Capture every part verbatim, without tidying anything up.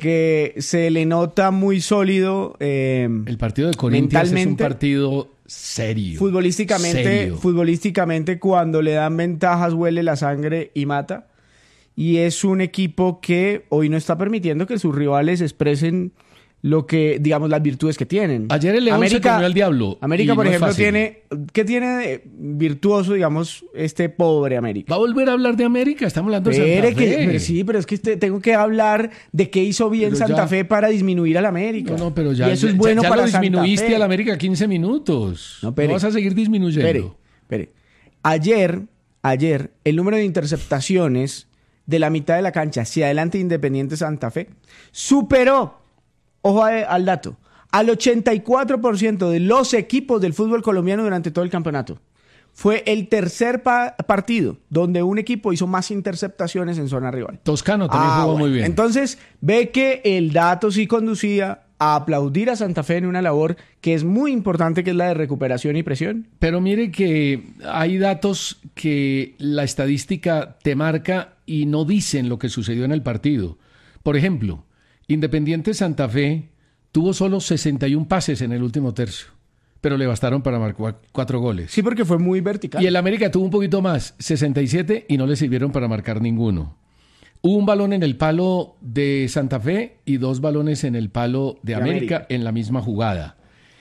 porque se le nota muy sólido. Eh, el partido de Corinthians es un partido serio. Futbolísticamente, serio. futbolísticamente, cuando le dan ventajas, huele la sangre y mata. Y es un equipo que hoy no está permitiendo que sus rivales expresen lo que, digamos, las virtudes que tienen. Ayer el León América, se comió al diablo. América, por no ejemplo, tiene... ¿Qué tiene de virtuoso, digamos, este pobre América? ¿Va a volver a hablar de América? Estamos hablando de Santa Fe. Que, pero sí, pero es que te, tengo que hablar de qué hizo bien pero Santa ya, Fe para disminuir al América. No, no, pero ya, y eso es bueno ya, ya para lo disminuiste al América quince minutos. No, pere, no vas a seguir disminuyendo. Espere, espere. Ayer, ayer, el número de interceptaciones de la mitad de la cancha hacia adelante Independiente Santa Fe superó, ojo a, al dato, al ochenta y cuatro por ciento de los equipos del fútbol colombiano durante todo el campeonato. Fue el tercer pa- partido donde un equipo hizo más interceptaciones en zona rival. Toscano también ah, jugó bueno. muy bien. Entonces, ve que el dato sí conducía a aplaudir a Santa Fe en una labor que es muy importante, que es la de recuperación y presión. Pero mire que hay datos que la estadística te marca y no dicen lo que sucedió en el partido. Por ejemplo, Independiente Santa Fe tuvo solo sesenta y un pases en el último tercio, pero le bastaron para marcar cuatro goles. Sí, porque fue muy vertical. Y el América tuvo un poquito más, sesenta y siete, y no le sirvieron para marcar ninguno. Hubo un balón en el palo de Santa Fe y dos balones en el palo de, de América, América en la misma jugada.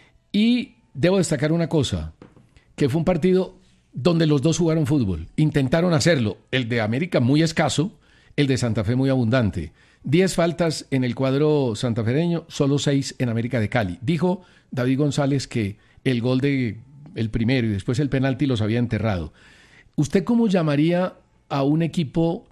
Y debo destacar una cosa, que fue un partido donde los dos jugaron fútbol. Intentaron hacerlo. El de América muy escaso, el de Santa Fe muy abundante. Diez faltas en el cuadro santafereño, solo seis en América de Cali. Dijo David González que el gol de el primero y después el penalti los había enterrado. ¿Usted cómo llamaría a un equipo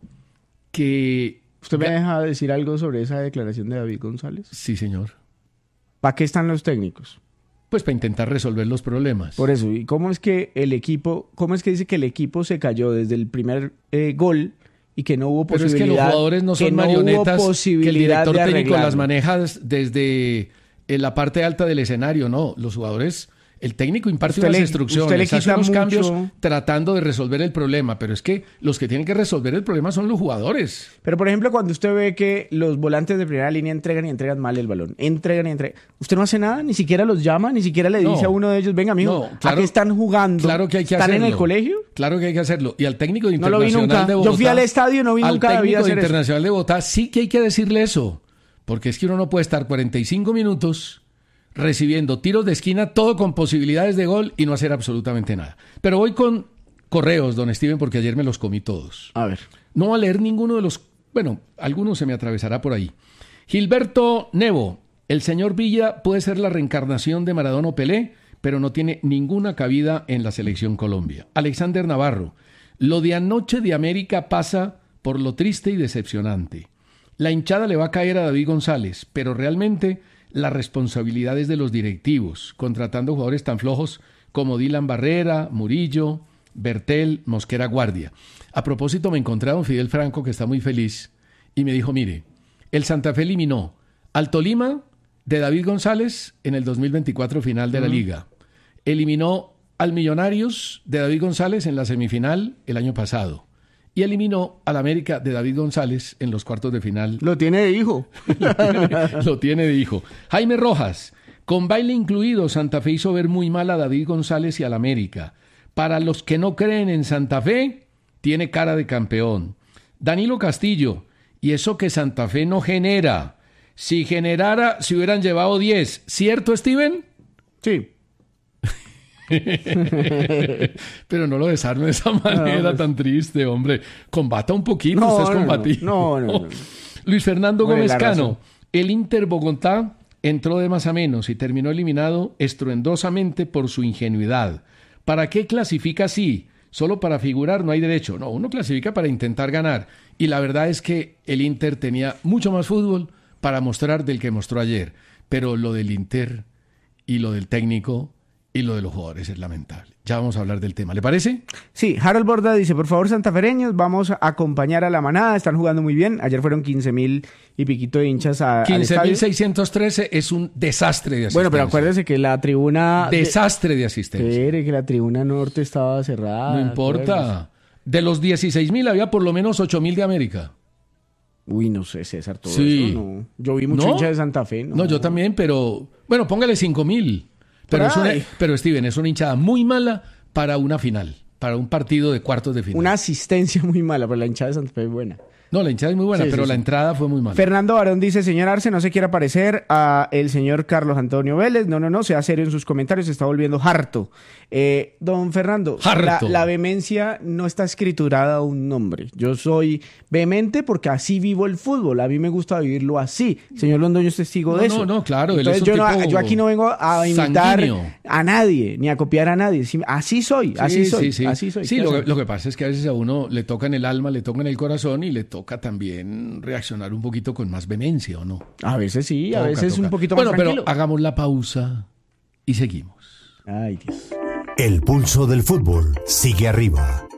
que... ¿Usted me deja decir algo sobre esa declaración de David González? Sí, señor. ¿Para qué están los técnicos? Pues para intentar resolver los problemas. Por eso, ¿y cómo es que el equipo, cómo es que dice que el equipo se cayó desde el primer eh, gol y que no hubo posibilidad? Pero es que los jugadores no son no marionetas, que el director de técnico las maneja desde la parte alta del escenario, no. Los jugadores... El técnico imparte unas le, instrucciones, hace unos mucho. cambios tratando de resolver el problema, pero es que los que tienen que resolver el problema son los jugadores. Pero, por ejemplo, cuando usted ve que los volantes de primera línea entregan y entregan mal el balón, entregan y entregan, usted no hace nada, ni siquiera los llama, ni siquiera le dice no, a uno de ellos, venga, amigo, no, claro, ¿a qué están jugando? Claro que hay que ¿Están hacerlo. en el colegio? Claro que hay que hacerlo. Y al técnico de no lo vi Internacional nunca. de Bogotá... Yo fui al estadio y no vi al nunca a David técnico hacer de Internacional eso. de Bogotá sí que hay que decirle eso, porque es que uno no puede estar cuarenta y cinco minutos... recibiendo tiros de esquina, todo con posibilidades de gol y no hacer absolutamente nada. Pero voy con correos, don Steven, porque ayer me los comí todos. A ver. No voy a leer ninguno de los... Bueno, alguno se me atravesará por ahí. Gilberto Nevo, el señor Villa puede ser la reencarnación de Maradona o Pelé, pero no tiene ninguna cabida en la selección Colombia. Alexander Navarro, lo de anoche de América pasa por lo triste y decepcionante. La hinchada le va a caer a David González, pero realmente... las responsabilidades de los directivos, contratando jugadores tan flojos como Dylan Barrera, Murillo, Bertel, Mosquera Guardia. A propósito, me encontré a don Fidel Franco, que está muy feliz, y me dijo, mire, el Santa Fe eliminó al Tolima de David González en el dos mil veinticuatro final de la uh-huh. Liga. Eliminó al Millonarios de David González en la semifinal el año pasado. Y eliminó al América de David González en los cuartos de final. Lo tiene de hijo. lo, tiene, lo tiene de hijo. Jaime Rojas, con baile incluido, Santa Fe hizo ver muy mal a David González y al América. Para los que no creen en Santa Fe, tiene cara de campeón. Danilo Castillo, y eso que Santa Fe no genera. Si generara, se hubieran llevado diez. ¿Cierto, Steven? Sí. Pero no lo desarme de esa manera no, pues... tan triste, hombre. Combata un poquito, no, usted es no, combativo. No, no, no, no. Luis Fernando Muy Gómez Cano, el Inter Bogotá entró de más a menos y terminó eliminado estruendosamente por su ingenuidad. ¿Para qué clasifica así? Solo para figurar no hay derecho. No, uno clasifica para intentar ganar. Y la verdad es que el Inter tenía mucho más fútbol para mostrar del que mostró ayer. Pero lo del Inter y lo del técnico... y lo de los jugadores es lamentable. Ya vamos a hablar del tema. ¿Le parece? Sí, Harold Borda dice, por favor, santafereños, vamos a acompañar a la manada. Están jugando muy bien. Ayer fueron quince mil y piquito de hinchas a, quince mil seiscientos trece es un desastre de asistencia. Bueno, pero acuérdese que la tribuna... Desastre de, de asistencia. Espere, que la tribuna norte estaba cerrada. No importa. Acuérdese. De los dieciséis mil había por lo menos ocho mil de América. Uy, no sé, César, todo Sí. eso, no. Yo vi mucho ¿No? hincha de Santa Fe, ¿no? No, yo también, pero... Bueno, póngale cinco mil. Pero, es una, Ay. pero Steven, es una hinchada muy mala para una final, para un partido de cuartos de final. Una asistencia muy mala, pero la hinchada de Santa Fe es buena. No, la hinchada es muy buena, Sí, pero sí, la sí. entrada fue muy mala. Fernando Barón dice, señor Arce, no se quiera parecer a el señor Carlos Antonio Vélez. No, no, no, sea serio en sus comentarios, se está volviendo harto. Eh, don Fernando, la, Harto. la vehemencia no está escriturada a un nombre. Yo soy vehemente porque así vivo el fútbol. A mí me gusta vivirlo así. Señor Londoño es testigo No, de no, eso. no, claro, él Entonces es un yo, no- tipo yo aquí no vengo a imitar sanguíneo. a nadie, ni a copiar a nadie. Sí, así soy, así Sí, soy, sí, sí. así soy. Sí, ¿Qué lo, que- hacemos? lo que pasa es que a veces a uno le toca en el alma, le toca en el corazón y le toca también reaccionar un poquito con más vehemencia, ¿o no? A veces sí, a Toca, veces toca. un poquito más Bueno, tranquilo. pero hagamos la pausa y seguimos. Ay, Dios. El pulso del fútbol sigue arriba.